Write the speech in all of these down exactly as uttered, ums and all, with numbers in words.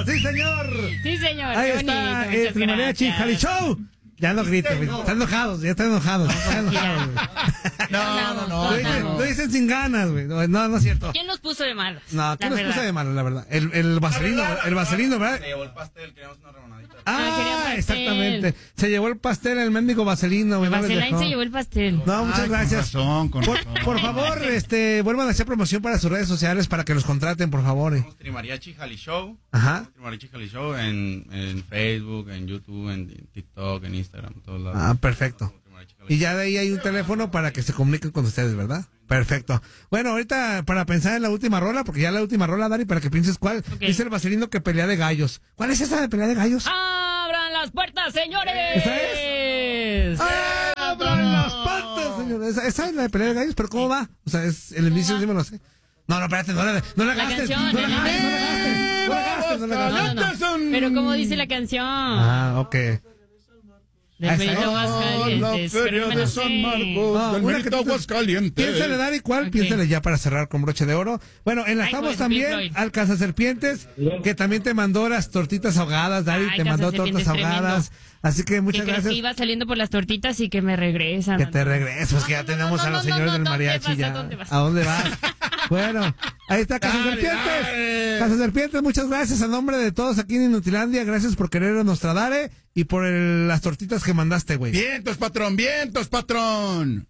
¡Sí, señor! Sí, señor. Ahí qué está bonito, el Trimariachi Jali Show. Ya no griten, güey. Están enojados, ya están enojados. Están enojados, güey. No, no, no. Lo dicen, lo dicen sin ganas, güey. No, no es cierto. ¿Quién nos puso de malos? No, ¿qué La nos verdad. puso de malo, la verdad? El, el vaselino, el vaselino, ¿verdad? Se llevó el pastel, queríamos una rebanadita. Ah, quería Ah, pastel. exactamente. Se llevó el pastel, el mendigo vaselino, güey. no les Vaseline dejó. se llevó el pastel. No, muchas Ay, gracias. Con razón, con Por, razón. por favor, este, vuelvan a hacer promoción para sus redes sociales para que los contraten, por favor. eh. Somos Trimariachi Jali Show. Ajá. Somos Trimariachi Jali Show en, en Facebook, en YouTube, en TikTok, en Instagram, en todos lados. Ah, perfecto. Somos Trimariachi Jali Y ya de ahí hay un teléfono para que se comuniquen con ustedes, ¿verdad? Perfecto. Bueno, ahorita para pensar en la última rola, porque ya la última rola, Dari, para que pienses cuál. Ok. Dice el vaselino que pelea de gallos. ¿Cuál es esa de pelea de gallos? ¡Abran las puertas, señores! ¿Esa es? ¡Abran las patas, señores! Esa, esa es la de pelea de gallos, pero ¿cómo va? O sea, es el inicio sí me lo sé. No, no, espérate, no la, no la La gastes. canción, No la la gastes, no la gastes. No la gastes, no la gastes. No, no, no. Pero como dice la canción. Ah, ok. Del esa Benito es. Aguascalientes. La feria pero no me de la San sé. Marcos, No, del una Benito que tú- Aguascalientes. Piénsale, Dari, ¿cuál? Ok. Piénsale ya para cerrar con broche de oro. Bueno, enlazamos pues, también Pink Floyd. al Cazaserpientes, que también te mandó las tortitas ahogadas, Dari, Ay, te mandó Cazaserpientes tortas ahogadas. Así que Que muchas crees que gracias. iba saliendo por las tortitas y que me regresan. Que te regreses, pues que ya No, no, tenemos no, a los no, señores no, del ¿dónde mariachi vas? ya. ¿A dónde vas? ¿A dónde vas? Bueno, ahí está Cazaserpientes. dale. Cazaserpientes, muchas gracias a nombre de todos aquí en Inutilandia. Gracias por querer a Nostradare y por el- las tortitas que mandaste, güey. Vientos, patrón, vientos, patrón.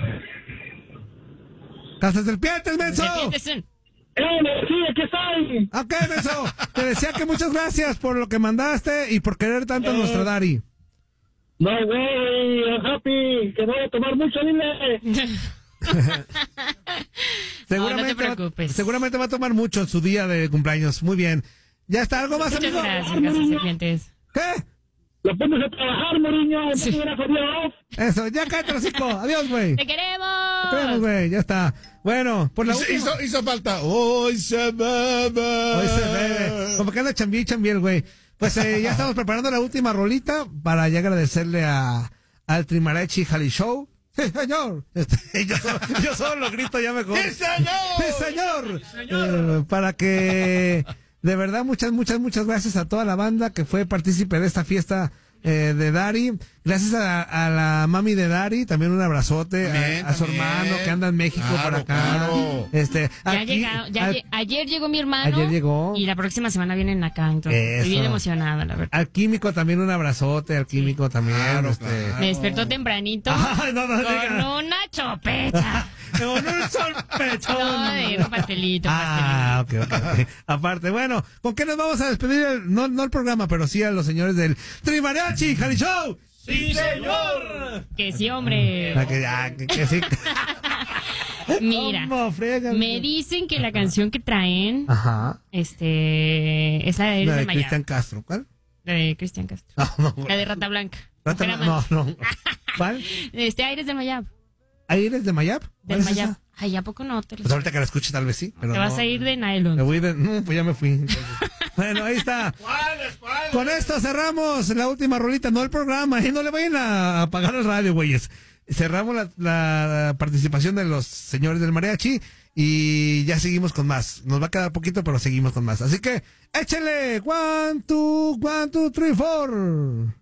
Cazaserpientes, menso. Serpientes en- ¡Eh, sí, aquí estoy! Ok, menso. Te decía que muchas gracias por lo que mandaste y por querer tanto a Nostradari. No, güey, Happy, que no voy a tomar mucho, dile. Seguramente, No, no te preocupes. Va, seguramente va a tomar mucho en su día de cumpleaños. Muy bien. ¿Ya está algo más, Muchas amigo? gracias, Casa Serpientes. ¿Qué? Lo pones a trabajar, Moriño, no Sí. te hubieras jodido off. Eso, ya cállate, hocico. Adiós, güey. ¡Te queremos! Te vemos, güey. Ya está. Bueno, por la Hizo, última. hizo, hizo falta. Hoy se bebe. Hoy se bebe. Como que anda chambi y chambi el güey. Pues eh, ya estamos preparando la última rolita para ya agradecerle a al Trimariachi Jali Show. ¡Sí, señor! Este, yo, solo, yo solo lo grito ya mejor. ¡Sí, señor! ¡Sí, señor! Eh, para que, de verdad, muchas, muchas, muchas gracias a toda la banda que fue partícipe de esta fiesta eh, de Dari. Gracias a, a la mami de Dari, también un abrazote. También, a, a su también. hermano que anda en México Claro, por acá. claro. Este, Ya aquí- llegaron, ya al- lle- ayer llegó mi hermano. Ayer llegó. Y la próxima semana vienen acá, entonces Eso. estoy bien emocionada, la verdad. Al químico también un abrazote, al químico también. Claro, este. claro. Me despertó tempranito Ay, no, no, con diga. una chopecha. Con un sorpechón. No, de un pastelito, Ah, ok, ok, ok. Aparte, bueno, ¿con qué nos vamos a despedir? El- no, no el programa, pero sí a los señores del Trimariachi Jali Show. ¡Sí, señor! Que sí, hombre. Ah, que, ah, que- que sí. Mira, ¿Cómo friegan? me dicen que la canción que traen, Ajá. este, es la de Eres La de de Mayab. Cristian Castro, ¿cuál? La de Cristian Castro. No, no, güey. La de Rata Blanca. Rata- Mujer no, amante. no. ¿Cuál? Este, Aires del Mayab. ¿Ahí eres de Mayap? ¿Cuál Del es Mayab. esa? Ay, ¿a poco no? Te, lo- Pues ahorita que la escuche tal vez sí, pero te no. vas a ir de Me nylon. voy de... No, pues ya me fui. entonces. Bueno, ahí está. ¿Cuáles, cuáles? Con esto cerramos la última rolita, no el programa, y no le vayan a apagar el radio, güeyes. Cerramos la, la participación de los señores del mariachi y ya seguimos con más. Nos va a quedar poquito, pero seguimos con más. Así que, échale, one, two, one, two, three, four.